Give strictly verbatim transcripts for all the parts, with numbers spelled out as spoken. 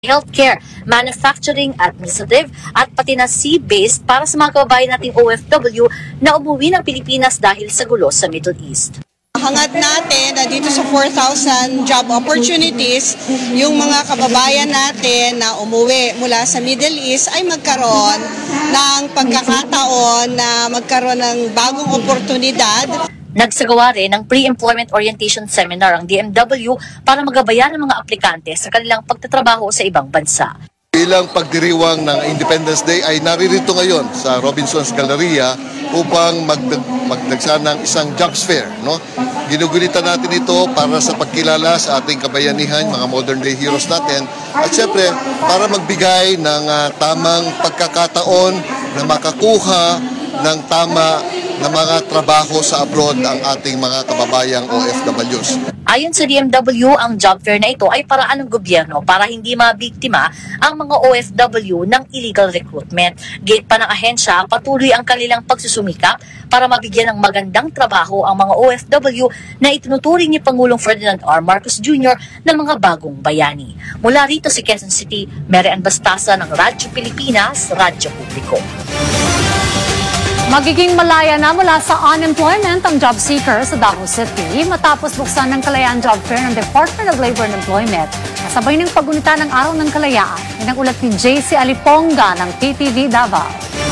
healthcare, manufacturing, administrative, at pati na sea-based para sa mga kababayan nating O F W na umuwi ng Pilipinas dahil sa gulo sa Middle East. Hangad natin na dito sa four thousand job opportunities, yung mga kababayan natin na umuwi mula sa Middle East ay magkaroon ng pagkakataon na magkaroon ng bagong oportunidad. Nagsagawa rin ng Pre-Employment Orientation Seminar ang D M W para magabayan ng mga aplikante sa kanilang pagtatrabaho sa ibang bansa. Bilang pagdiriwang ng Independence Day ay naririto ngayon sa Robinson's Galleria upang magdag magdagsa ng isang jobs fair. No? Ginugulitan natin ito para sa pagkilala sa ating kabayanihan, mga modern day heroes natin, at syempre para magbigay ng uh, tamang pagkakataon na makakuha ng tama na mga trabaho sa abroad ang ating mga kababayang O F Ws. Ayon sa D M W, ang job fair na ito ay paraan ng gobyerno para hindi mabiktima ang mga O F W ng illegal recruitment. Gate pa ng ahensya, patuloy ang kanilang pagsusumikap para mabigyan ng magandang trabaho ang mga O F W na itinuturing ni Pangulong Ferdinand R. Marcos Junior ng mga bagong bayani. Mula rito sa Quezon City, Mary Ann Bastasa ng Radyo Pilipinas, Radyo Publiko. Magiging malaya na mula sa unemployment ang job seeker sa Davao City matapos buksan ng Kalayaan Job Fair ng Department of Labor and Employment. Kasabay ng paggunita ng Araw ng Kalayaan, yan ang ulat ni J C Aliponga ng P T V Davao.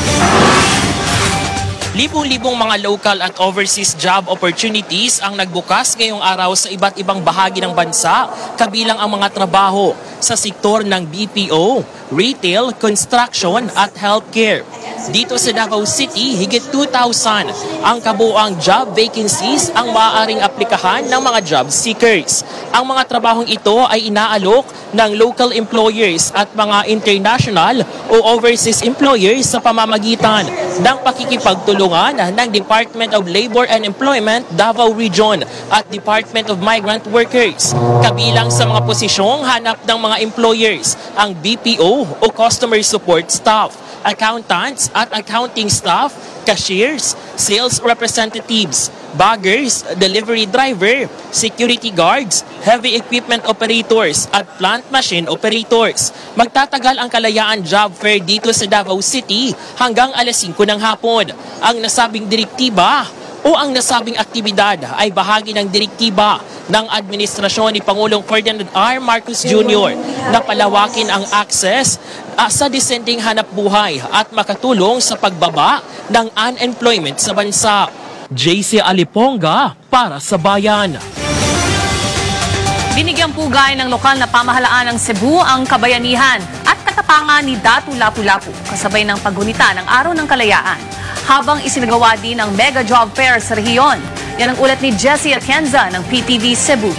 Libong-libong mga local at overseas job opportunities ang nagbukas ngayong araw sa iba't ibang bahagi ng bansa, kabilang ang mga trabaho sa sektor ng B P O, retail, construction at healthcare. Dito sa Davao City, higit two thousand ang kabuuang job vacancies ang maaaring aplikahan ng mga job seekers. Ang mga trabahong ito ay inaalok ng local employers at mga international o overseas employers sa pamamagitan ng pakikipagtulungan ng Department of Labor and Employment Davao Region at Department of Migrant Workers. Kabilang sa mga posisyong hanap ng mga employers ang B P O o Customer Support Staff, accountants at accounting staff, cashiers, sales representatives, baggers, delivery driver, security guards, heavy equipment operators at plant machine operators. Magtatagal ang Kalayaan Job Fair dito sa Davao City hanggang alas singko ng hapon. Ang nasabing direktiba o ang nasabing aktibidad ay bahagi ng direktiba ng administrasyon ni Pangulong Ferdinand R. Marcos Junior na palawakin ang access uh, sa disenteng hanap buhay at makatulong sa pagbaba ng unemployment sa bansa. J C Aliponga para sa Bayan. Binigyang pugay ng lokal na pamahalaan ng Cebu ang kabayanihan at katapangan ni Datu Lapu-Lapu kasabay ng paggunita ng Araw ng Kalayaan habang isinagawa din ang mega job fair sa rehiyon. Yan ang ulat ni Jessie Atienza ng P T V Cebu.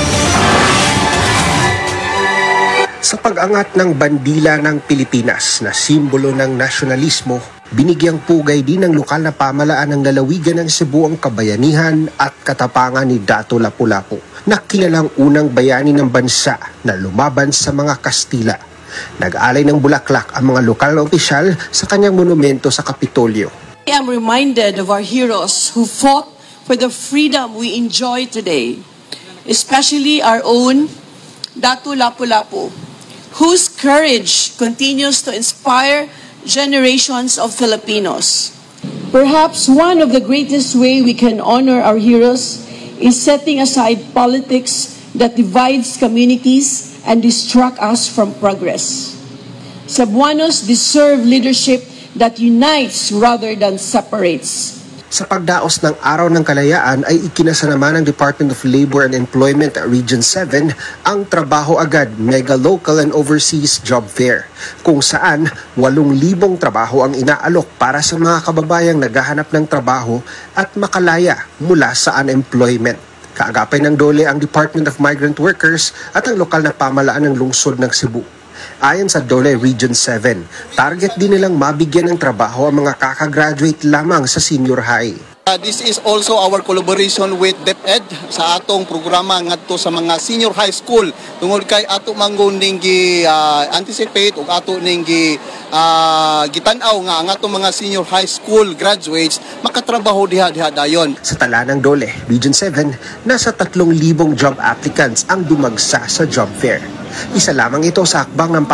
Sa pag-angat ng bandila ng Pilipinas na simbolo ng nasyonalismo, binigyang pugay din ng lokal na pamahalaan ng lalawigan ng Cebu ang kabayanihan at katapangan ni Datu Lapu-Lapu na kilalang unang bayani ng bansa na lumaban sa mga Kastila. Nag-alay ng bulaklak ang mga lokal na opisyal sa kanyang monumento sa Kapitolyo. I am reminded of our heroes who fought for the freedom we enjoy today, especially our own Datu Lapu-Lapu, whose courage continues to inspire generations of Filipinos. Perhaps one of the greatest way we can honor our heroes is setting aside politics that divides communities and distract us from progress. Cebuanos deserve leadership that unites rather than separates. Sa pagdaos ng Araw ng Kalayaan ay ikinasa naman ng Department of Labor and Employment Region seven ang Trabaho Agad Mega Local and Overseas Job Fair, kung saan walong libong trabaho ang inaalok para sa mga kababayang naghahanap ng trabaho at makalaya mula sa unemployment. Kaagapay ng dole ang Department of Migrant Workers at ang lokal na pamahalaan ng lungsod ng Cebu. Ayon sa Dole Region seven, target din nilang mabigyan ng trabaho ang mga kakagraduate lamang sa senior high. Uh, this is also our collaboration with DepEd sa atong programa ngadto sa mga senior high school tungod kay ato manggon ning gi uh, anticipate ug ato ning gi uh, gitan-aw nga ang atong mga senior high school graduates makatrabaho diha diha dayon. Sa tala ng Dole Region seven, nasa tatlong libong job applicants ang dumagsa sa job fair. Isa lamang ito sa hakbang ng